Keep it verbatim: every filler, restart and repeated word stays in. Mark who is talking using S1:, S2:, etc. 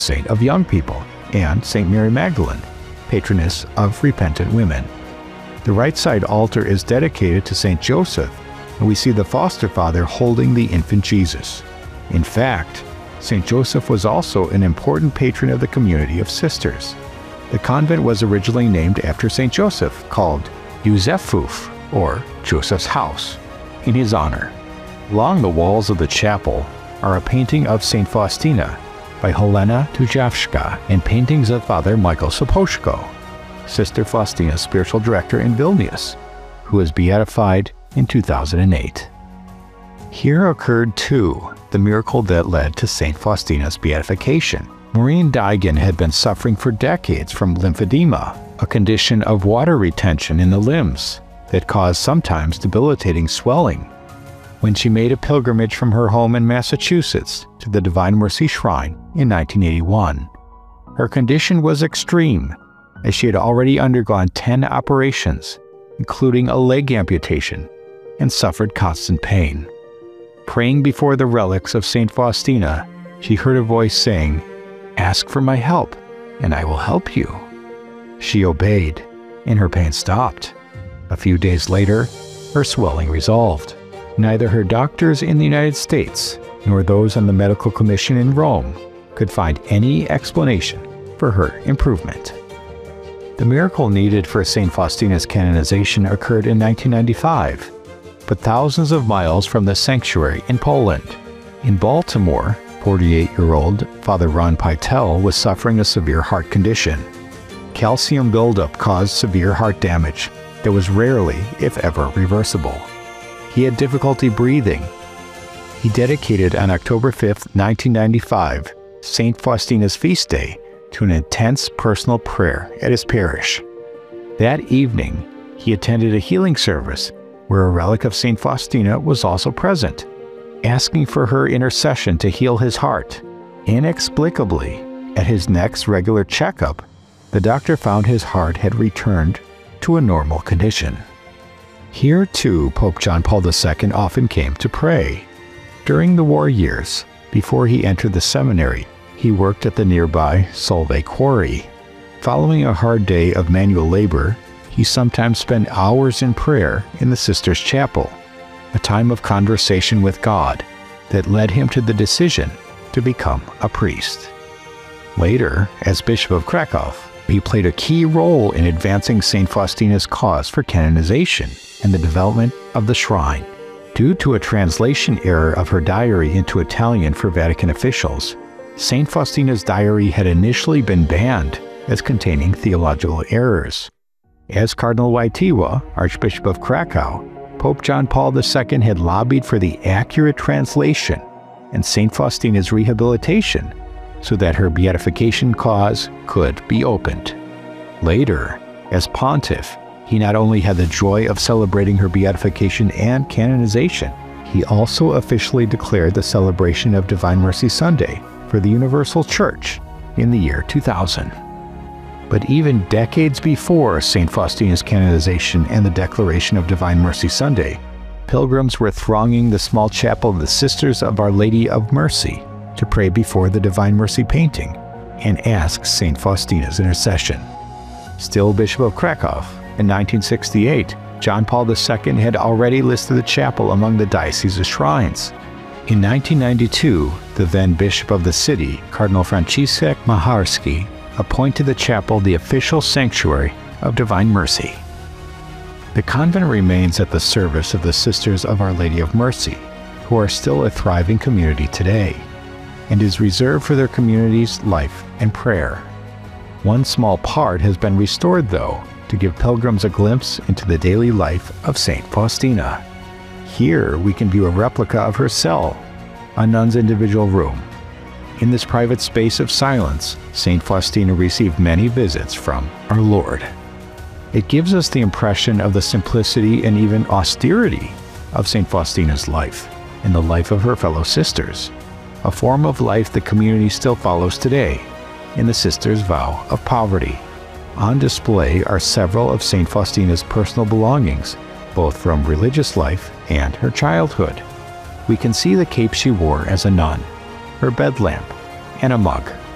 S1: saint of young people, and Saint Mary Magdalene, patroness of repentant women. The right side altar is dedicated to Saint Joseph, and we see the foster father holding the infant Jesus. In fact, Saint Joseph was also an important patron of the community of sisters. The convent was originally named after Saint Joseph, called Józefów, or Joseph's house, in his honor. Along the walls of the chapel are a painting of Saint Faustina by Helena Tujawska and paintings of Father Michael Sopoćko, Sister Faustina's spiritual director in Vilnius, who was beatified in two thousand eight. Here occurred, too, the miracle that led to Saint Faustina's beatification. Maureen Daigen had been suffering for decades from lymphedema, a condition of water retention in the limbs that caused sometimes debilitating swelling. When she made a pilgrimage from her home in Massachusetts to the Divine Mercy Shrine in nineteen eighty-one, her condition was extreme, as she had already undergone ten operations, including a leg amputation, and suffered constant pain. Praying before the relics of Saint Faustina, she heard a voice saying, "Ask for my help, and I will help you." She obeyed, and her pain stopped. A few days later, her swelling resolved. Neither her doctors in the United States nor those on the Medical Commission in Rome could find any explanation for her improvement. The miracle needed for Saint Faustina's canonization occurred in nineteen ninety-five, but thousands of miles from the sanctuary in Poland. In Baltimore, forty-eight-year-old Father Ron Pytel was suffering a severe heart condition. Calcium buildup caused severe heart damage that was rarely, if ever, reversible. He had difficulty breathing. He dedicated on October fifth, nineteen ninety-five, Saint Faustina's feast day, to an intense personal prayer at his parish. That evening, he attended a healing service where a relic of Saint Faustina was also present, asking for her intercession to heal his heart. Inexplicably, at his next regular checkup, the doctor found his heart had returned to a normal condition. Here, too, Pope John Paul the Second often came to pray. During the war years, before he entered the seminary, he worked at the nearby Solvay quarry. Following a hard day of manual labor, he sometimes spent hours in prayer in the Sisters' Chapel, a time of conversation with God that led him to the decision to become a priest. Later, as Bishop of Krakow, he played a key role in advancing Saint Faustina's cause for canonization and the development of the shrine. Due to a translation error of her diary into Italian for Vatican officials, Saint Faustina's diary had initially been banned as containing theological errors. As Cardinal Wojtyła, Archbishop of Krakow, Pope John Paul the Second had lobbied for the accurate translation and Saint Faustina's rehabilitation so that her beatification cause could be opened. Later, as pontiff, he not only had the joy of celebrating her beatification and canonization, he also officially declared the celebration of Divine Mercy Sunday for the Universal Church in the year two thousand. But even decades before Saint Faustina's canonization and the declaration of Divine Mercy Sunday, pilgrims were thronging the small chapel of the Sisters of Our Lady of Mercy to pray before the Divine Mercy painting and ask Saint Faustina's intercession. Still Bishop of Krakow, in nineteen sixty-eight, John Paul the Second had already listed the chapel among the diocese's shrines. In nineteen ninety-two, the then Bishop of the city, Cardinal Franciszek Macharski, appointed the chapel the official sanctuary of Divine Mercy. The convent remains at the service of the Sisters of Our Lady of Mercy, who are still a thriving community today, and is reserved for their community's life and prayer. One small part has been restored, though, to give pilgrims a glimpse into the daily life of Saint Faustina. Here we can view a replica of her cell, a nun's individual room. In this private space of silence, Saint Faustina received many visits from our Lord. It gives us the impression of the simplicity and even austerity of Saint Faustina's life and the life of her fellow sisters, a form of life the community still follows today in the Sisters' Vow of Poverty. On display are several of Saint Faustina's personal belongings, both from religious life and her childhood. We can see the cape she wore as a nun, her bed lamp, and a mug.